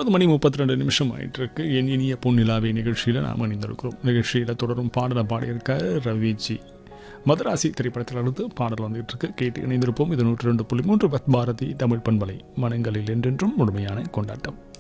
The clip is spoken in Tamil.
9:32 ஆயிட்டிருக்கு. என் இனிய பொன்னிலாவே நிகழ்ச்சியில் நாம் இணைந்திருக்கிறோம். நிகழ்ச்சியில் தொடரும் பாடலை பாடியிருக்கார் ரவிஜி. மதராசி திரைப்படத்திலிருந்து பாடல் வந்துகிட்டு இருக்கு. கேட்டு இணைந்திருப்போம். இது 102.3 பாரதி தமிழ் பண்பலை. மனங்களில் என்றென்றும் முழுமையான கொண்டாட்டம்.